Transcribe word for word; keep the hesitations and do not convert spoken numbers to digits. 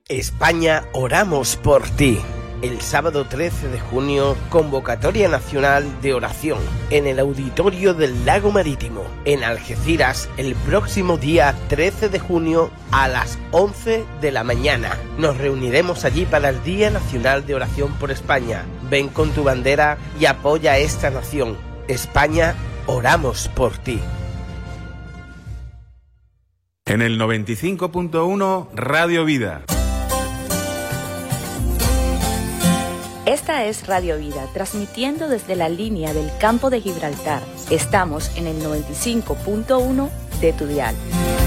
España, oramos por ti. El sábado trece de junio, convocatoria nacional de oración en el auditorio del Lago Marítimo, en Algeciras, el próximo día trece de junio a las once de la mañana. Nos reuniremos allí para el Día Nacional de Oración por España. Ven con tu bandera y apoya a esta nación. España, oramos por ti. En el noventa y cinco punto uno, Radio Vida. Esta es Radio Vida, transmitiendo desde la línea del campo de Gibraltar. Estamos en el noventa y cinco punto uno de tu dial.